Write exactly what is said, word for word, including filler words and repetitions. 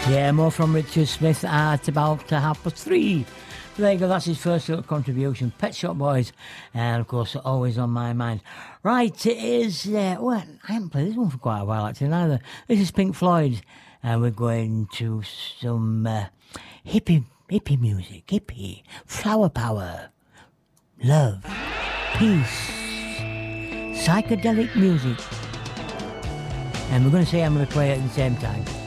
Yeah, more from Richard Smith at about uh, half past three. There you go, that's his first little contribution. Pet Shop Boys, and of course, Always on My Mind. Right, it is, uh, well, I haven't played this one for quite a while actually, neither. This is Pink Floyd, and we're going to some uh, hippie, hippie music, hippie, flower power, love, peace, psychedelic music. And we're going to say I'm going to play it at the same time.